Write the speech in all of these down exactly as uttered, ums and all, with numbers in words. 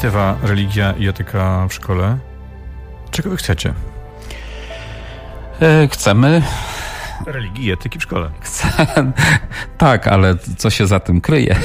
Inicjatywa Religia i Etyka w Szkole. Czego wy chcecie? Chcemy... Religii i etyki w szkole. Chcę... Tak, ale co się za tym kryje?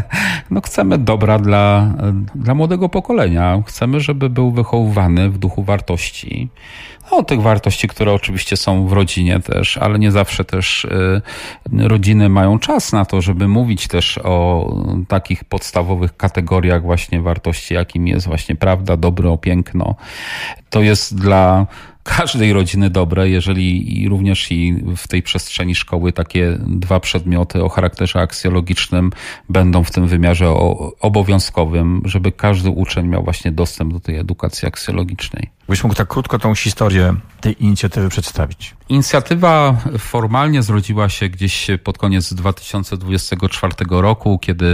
No chcemy dobra dla, dla młodego pokolenia. Chcemy, żeby był wychowywany w duchu wartości. No, tych wartości, które oczywiście są w rodzinie też, ale nie zawsze też y, rodziny mają czas na to, żeby mówić też o takich podstawowych kategoriach właśnie wartości, jakim jest właśnie prawda, dobro, piękno. To jest dla każdej rodziny dobre, jeżeli i również i w tej przestrzeni szkoły takie dwa przedmioty o charakterze aksjologicznym będą w tym wymiarze obowiązkowym, żeby każdy uczeń miał właśnie dostęp do tej edukacji aksjologicznej. Byś mógł tak krótko tą historię tej inicjatywy przedstawić? Inicjatywa formalnie zrodziła się gdzieś pod koniec dwa tysiące dwudziestego czwartego roku, kiedy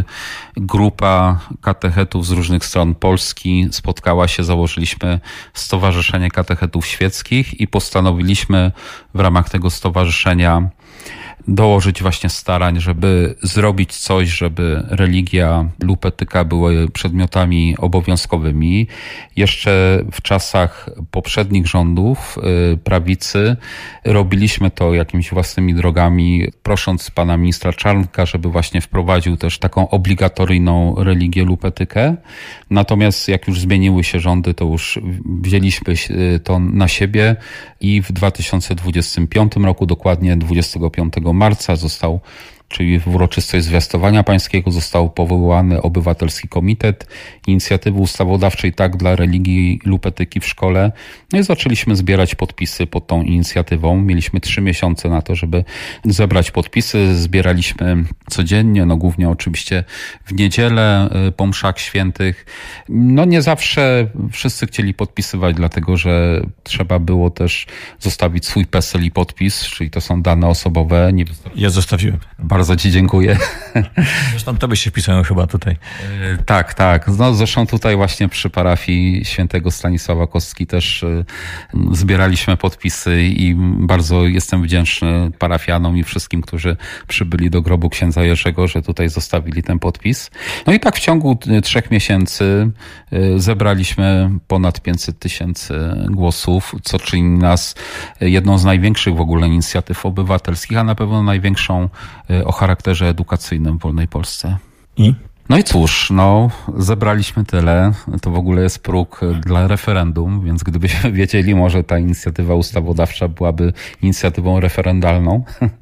grupa katechetów z różnych stron Polski spotkała się, założyliśmy Stowarzyszenie Katechetów Świeckich i postanowiliśmy w ramach tego stowarzyszenia dołożyć właśnie starań, żeby zrobić coś, żeby religia lub etyka były przedmiotami obowiązkowymi. Jeszcze w czasach poprzednich rządów prawicy robiliśmy to jakimiś własnymi drogami, prosząc pana ministra Czarnka, żeby właśnie wprowadził też taką obligatoryjną religię lub etykę. Natomiast jak już zmieniły się rządy, to już wzięliśmy to na siebie i w dwa tysiące dwudziestym piątym roku, dokładnie dwudziestego piątego marca został, czyli w uroczystość Zwiastowania Pańskiego, został powołany Obywatelski Komitet Inicjatywy Ustawodawczej Tak dla religii lub etyki w szkole. No i zaczęliśmy zbierać podpisy pod tą inicjatywą. Mieliśmy trzy miesiące na to, żeby zebrać podpisy. Zbieraliśmy codziennie, no głównie oczywiście w niedzielę po mszach świętych. No nie zawsze wszyscy chcieli podpisywać, dlatego że trzeba było też zostawić swój PESEL i podpis, czyli to są dane osobowe. Nie... Ja zostawiłem. Bardzo ci dziękuję. Zresztą tobie się wpisałem chyba tutaj. Tak, tak. No, zresztą tutaj właśnie przy parafii świętego Stanisława Kostki też zbieraliśmy podpisy i bardzo jestem wdzięczny parafianom i wszystkim, którzy przybyli do grobu księdza Jerzego, że tutaj zostawili ten podpis. No i tak w ciągu trzech miesięcy zebraliśmy ponad pięćset tysięcy głosów, co czyni nas jedną z największych w ogóle inicjatyw obywatelskich, a na pewno największą o charakterze edukacyjnym w wolnej Polsce. I? No i cóż, no zebraliśmy tyle, to w ogóle jest próg dla referendum, więc gdybyśmy wiedzieli, może ta inicjatywa ustawodawcza byłaby inicjatywą referendalną,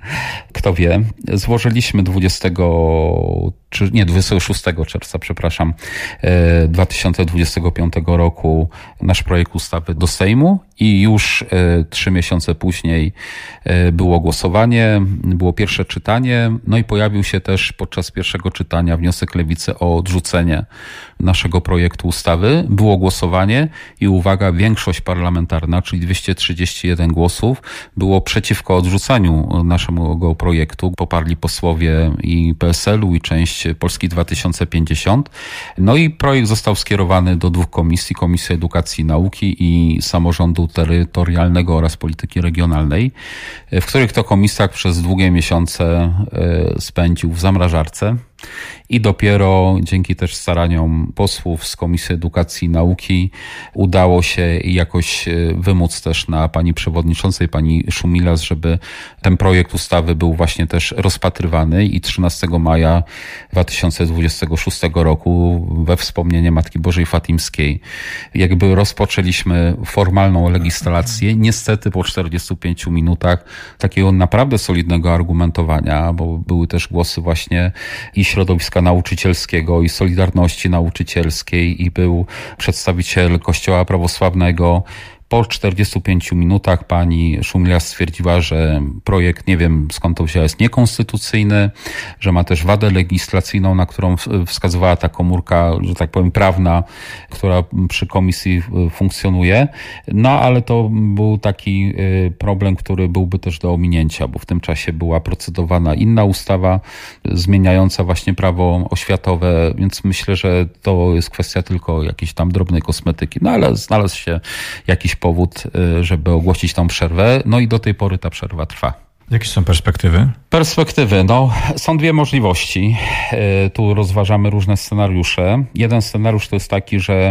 kto wie. Złożyliśmy dwudziestego czy nie, dwudziestego szóstego czerwca, przepraszam, dwa tysiące dwudziestego piątego roku nasz projekt ustawy do Sejmu i już trzy miesiące później było głosowanie, było pierwsze czytanie, no i pojawił się też podczas pierwszego czytania wniosek Lewicy o odrzucenie naszego projektu ustawy. Było głosowanie i uwaga, większość parlamentarna, czyli dwieście trzydzieści jeden głosów, było przeciwko odrzuceniu naszego projektu. Poparli posłowie i P S L u i część Polski dwa tysiące pięćdziesiąt. No i projekt został skierowany do dwóch komisji, Komisji Edukacji i Nauki i Samorządu Terytorialnego oraz Polityki Regionalnej, w których to komisjach przez długie miesiące spędził w zamrażarce. I dopiero dzięki też staraniom posłów z Komisji Edukacji i Nauki udało się jakoś wymóc też na pani przewodniczącej, pani Szumilas, żeby ten projekt ustawy był właśnie też rozpatrywany i trzynastego maja dwa tysiące dwudziestego szóstego roku we wspomnienie Matki Bożej Fatimskiej jakby rozpoczęliśmy formalną legislację. Niestety po czterdziestu pięciu minutach takiego naprawdę solidnego argumentowania, bo były też głosy właśnie i środowiska nauczycielskiego i Solidarności Nauczycielskiej i był przedstawiciel Kościoła Prawosławnego. Po czterdziestu pięciu minutach pani Szumilas stwierdziła, że projekt, nie wiem skąd to wzięła, jest niekonstytucyjny, że ma też wadę legislacyjną, na którą wskazywała ta komórka, że tak powiem, prawna, która przy komisji funkcjonuje. No ale to był taki problem, który byłby też do ominięcia, bo w tym czasie była procedowana inna ustawa zmieniająca właśnie prawo oświatowe, więc myślę, że to jest kwestia tylko jakiejś tam drobnej kosmetyki. No ale znalazł się jakiś powód, żeby ogłosić tą przerwę. No i do tej pory ta przerwa trwa. Jakie są perspektywy? Perspektywy, no są dwie możliwości. Tu rozważamy różne scenariusze. Jeden scenariusz to jest taki, że